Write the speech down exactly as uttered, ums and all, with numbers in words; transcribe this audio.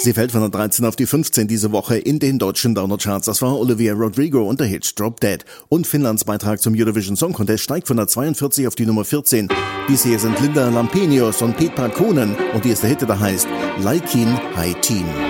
Sie fällt von der dreizehn auf die fünfzehn diese Woche in den deutschen Downer-Charts. Das war Olivia Rodrigo und der Hit Drop Dead. Und Finnlands Beitrag zum Eurovision Song Contest steigt von der zweiundvierzig auf die Nummer vierzehn. Dies hier sind Linda Lampenius und Pete Parkkonen und hier ist der Hit, der heißt Laikin Haitin.